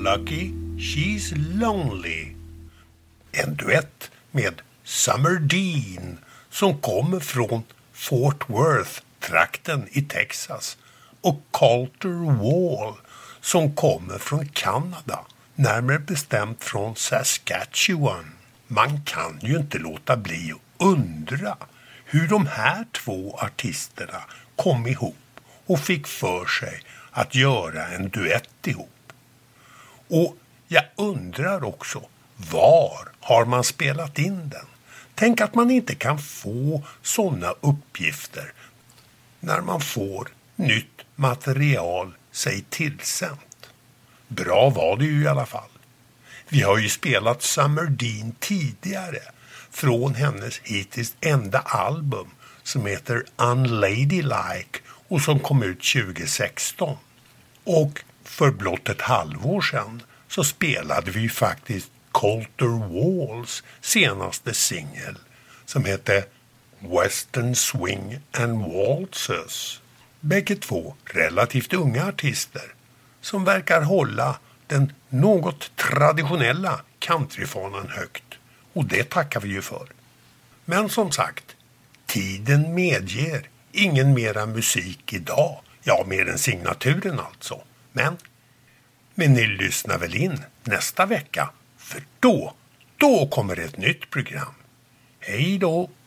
Lucky, She's Lonely. En duett med Summer Dean som kommer från Fort Worth-trakten i Texas och Colter Wall som kommer från Kanada, närmare bestämt från Saskatchewan. Man kan ju inte låta bli att undra hur de här två artisterna kom ihop och fick för sig att göra en duett ihop. Och jag undrar också, var har man spelat in den? Tänk att man inte kan få sådana uppgifter när man får nytt material sig tillsänt. Bra var det ju i alla fall. Vi har ju spelat Summer Dean tidigare från hennes hittills enda album som heter Unladylike och som kom ut 2016. Och för blott ett halvår sedan så spelade vi faktiskt Colter Walls senaste singel som heter Western Swing and Waltzes. Bägge två relativt unga artister som verkar hålla den något traditionella countryfanan högt. Och det tackar vi ju för. Men som sagt, tiden medger ingen mera musik idag. Ja, mer än signaturen alltså. Men ni lyssnar väl in nästa vecka? För då kommer ett nytt program. Hej då!